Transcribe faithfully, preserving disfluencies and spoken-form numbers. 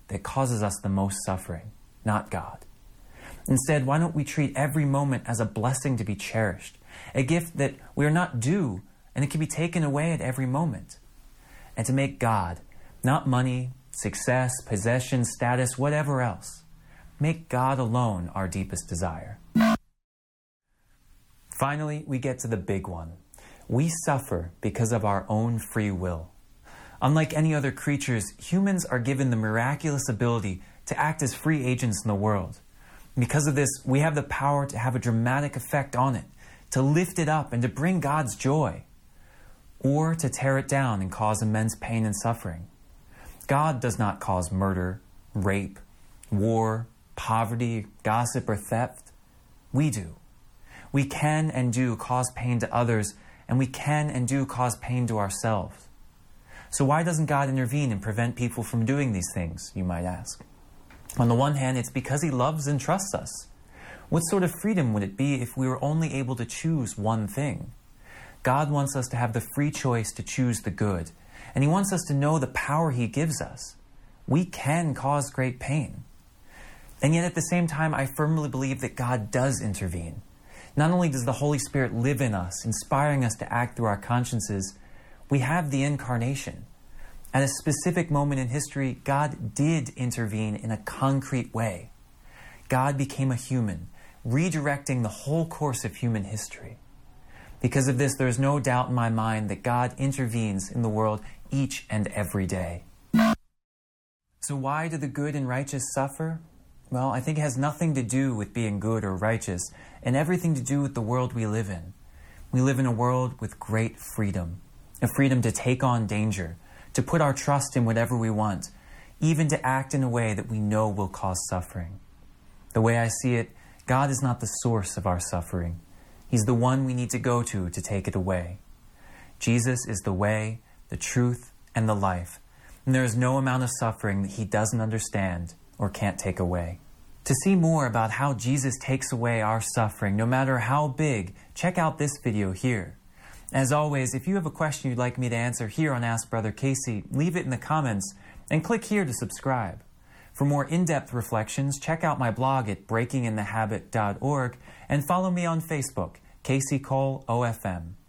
that causes us the most suffering, not God. Instead, why don't we treat every moment as a blessing to be cherished, a gift that we are not due and it can be taken away at every moment, and to make God, not money, success, possession, status, whatever else, make God alone our deepest desire. Finally, we get to the big one. We suffer because of our own free will. Unlike any other creatures, humans are given the miraculous ability to act as free agents in the world. Because of this, we have the power to have a dramatic effect on it, to lift it up and to bring God's joy, or to tear it down and cause immense pain and suffering. God does not cause murder, rape, war, poverty, gossip, or theft. We do. We can and do cause pain to others, and we can and do cause pain to ourselves. So why doesn't God intervene and prevent people from doing these things, you might ask? On the one hand, it's because He loves and trusts us. What sort of freedom would it be if we were only able to choose one thing? God wants us to have the free choice to choose the good, and He wants us to know the power He gives us. We can cause great pain. And yet at the same time, I firmly believe that God does intervene. Not only does the Holy Spirit live in us, inspiring us to act through our consciences, we have the Incarnation. At a specific moment in history, God did intervene in a concrete way. God became a human, redirecting the whole course of human history. Because of this, there is no doubt in my mind that God intervenes in the world each and every day. So why do the good and righteous suffer? Well, I think it has nothing to do with being good or righteous, and everything to do with the world we live in. We live in a world with great freedom, a freedom to take on danger, to put our trust in whatever we want, even to act in a way that we know will cause suffering. The way I see it, God is not the source of our suffering. He's the one we need to go to to take it away. Jesus is the way, the truth, and the life, and there is no amount of suffering that He doesn't understand or can't take away. To see more about how Jesus takes away our suffering, no matter how big, check out this video here. As always, if you have a question you'd like me to answer here on Ask Brother Casey, leave it in the comments and click here to subscribe. For more in-depth reflections, check out my blog at breaking in the habit dot org and follow me on Facebook, Casey Cole O F M.